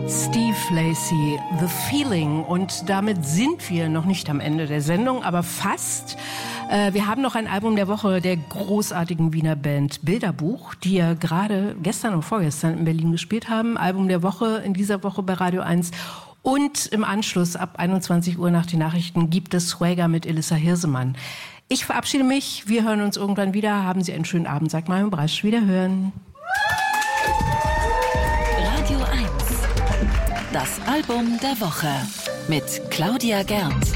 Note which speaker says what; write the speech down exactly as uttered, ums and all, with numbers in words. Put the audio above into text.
Speaker 1: Steve Lacy, The Feeling. Und damit sind wir noch nicht am Ende der Sendung, aber fast. Äh, wir haben noch ein Album der Woche der großartigen Wiener Band Bilderbuch, die ja gerade gestern und vorgestern in Berlin gespielt haben. Album der Woche in dieser Woche bei Radio eins. Und im Anschluss ab einundzwanzig Uhr nach den Nachrichten gibt es Swagger mit Elissa Hirsemann. Ich verabschiede mich. Wir hören uns irgendwann wieder. Haben Sie einen schönen Abend. Sagt Marion Brasch. Wiederhören.
Speaker 2: Radio eins. Das Album der Woche mit Claudia Gernt.